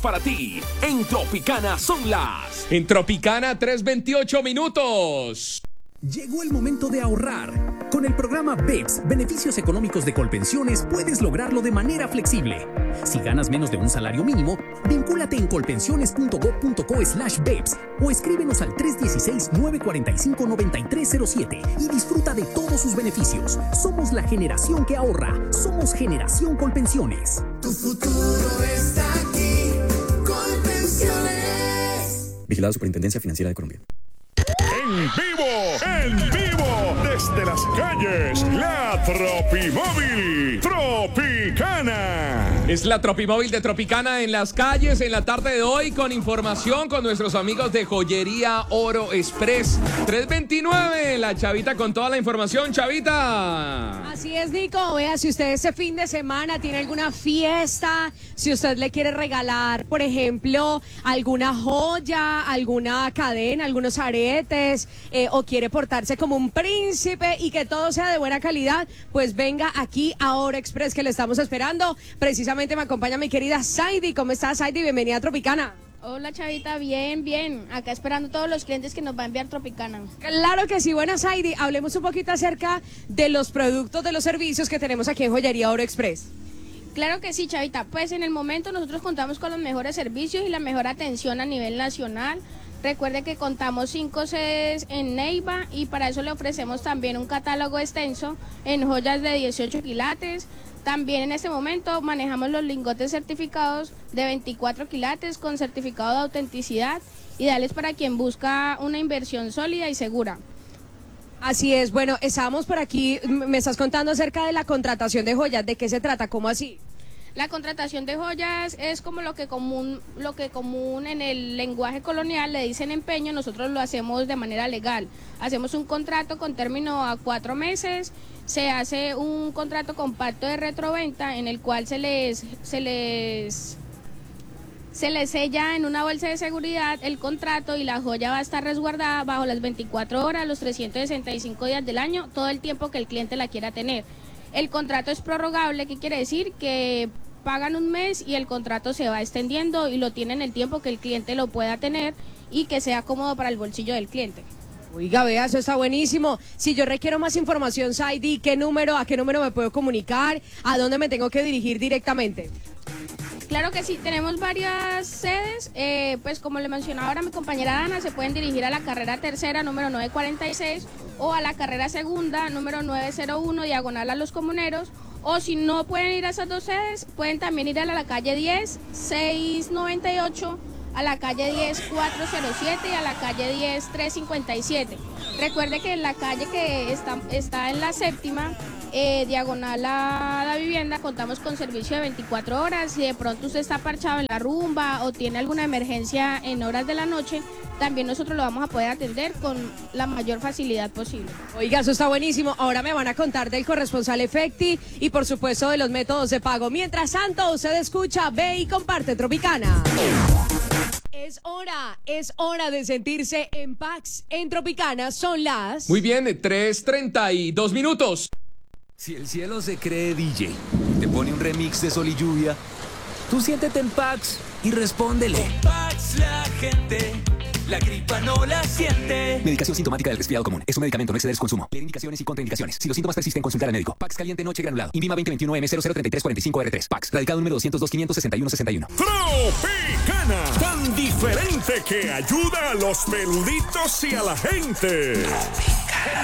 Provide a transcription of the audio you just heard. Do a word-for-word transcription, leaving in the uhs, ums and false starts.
Para ti, en Tropicana son las... En Tropicana, tres veintiocho minutos. Llegó el momento de ahorrar. Con el programa B E P S, Beneficios Económicos de Colpensiones, puedes lograrlo de manera flexible. Si ganas menos de un salario mínimo, vincúlate en colpensiones punto gob punto co slash B E P S o escríbenos al tres uno seis, nueve cuatro cinco, nueve tres cero siete y disfruta de todos sus beneficios. Somos la generación que ahorra. Somos Generación Colpensiones. Tu futuro está aquí. Colpensiones. Vigilado Superintendencia Financiera de Colombia. En vivo, en vivo, desde las calles, la Tropimóvil Tropicana. Es la Tropimóvil de Tropicana en las calles en la tarde de hoy con información con nuestros amigos de Joyería Oro Express. tres veintinueve, la Chavita con toda la información. Chavita. Así es, Nico. Vea, si usted ese fin de semana tiene alguna fiesta, si usted le quiere regalar, por ejemplo, alguna joya, alguna cadena, algunos aretes, eh, o quiere portarse como un príncipe y que todo sea de buena calidad, pues venga aquí a Oro Express que le estamos esperando. Precisamente me acompaña mi querida Saidi. ¿Cómo estás, Saidi? Bienvenida a Tropicana. Hola, Chavita, bien, bien. Acá esperando todos los clientes que nos va a enviar Tropicana. Claro que sí. Bueno, Saidi, hablemos un poquito acerca de los productos, de los servicios que tenemos aquí en Joyería Oro Express. Claro que sí, Chavita. Pues en el momento nosotros contamos con los mejores servicios y la mejor atención a nivel nacional. Recuerde que contamos cinco sedes en Neiva y para eso le ofrecemos también un catálogo extenso en joyas de dieciocho quilates. También en este momento manejamos los lingotes certificados de veinticuatro quilates con certificado de autenticidad, ideales para quien busca una inversión sólida y segura. Así es. Bueno, estábamos por aquí, me estás contando acerca de la contratación de joyas. ¿De qué se trata? ¿Cómo así? La contratación de joyas es como lo que común, lo que común en el lenguaje colonial le dicen empeño, nosotros lo hacemos de manera legal. Hacemos un contrato con término a cuatro meses, se hace un contrato con pacto de retroventa en el cual se les, se les, se les sella en una bolsa de seguridad el contrato y la joya va a estar resguardada bajo las veinticuatro horas, los trescientos sesenta y cinco días del año, todo el tiempo que el cliente la quiera tener. El contrato es prorrogable, ¿qué quiere decir? Que pagan un mes y el contrato se va extendiendo y lo tienen el tiempo que el cliente lo pueda tener y que sea cómodo para el bolsillo del cliente. Oiga, vea, eso está buenísimo. Si yo requiero más información, Saidi, ¿qué número, a qué número me puedo comunicar? ¿A dónde me tengo que dirigir directamente? Claro que sí, tenemos varias sedes, eh, pues como le mencionaba ahora mi compañera Dana, se pueden dirigir a la carrera tercera, número nueve cuarenta y seis, o a la carrera segunda, número nueve cero uno, diagonal a Los Comuneros, o si no pueden ir a esas dos sedes, pueden también ir a la calle diez, seiscientos noventa y ocho, a la calle diez, cuatrocientos siete y a la calle diez, trescientos cincuenta y siete. Recuerde que en la calle que está, está en la séptima, Eh, diagonal a la vivienda, contamos con servicio de veinticuatro horas. Si de pronto usted está parchado en la rumba o tiene alguna emergencia en horas de la noche, también nosotros lo vamos a poder atender con la mayor facilidad posible. Oiga, eso está buenísimo. Ahora me van a contar del corresponsal Efecti y por supuesto de los métodos de pago. Mientras tanto, usted escucha, ve y comparte Tropicana. Es hora, es hora de sentirse en Pax. En Tropicana son las... Muy bien, tres treinta y dos minutos. Si el cielo se cree D J, te pone un remix de Sol y Lluvia, tú siéntete en Pax y respóndele. Con Pax la gente, la gripa no la siente. Medicación sintomática del resfriado común. Es un medicamento, no exceder su consumo. Leer indicaciones y contraindicaciones. Si los síntomas persisten, consultar al médico. Pax caliente noche granulado. INVIMA veinte veintiuno M cero cero treinta y tres cuarenta y cinco R tres. Pax. Radicado número doscientos dos, quinientos sesenta y uno sesenta y uno. Tropicana. Tan diferente que ayuda a los peluditos y a la gente.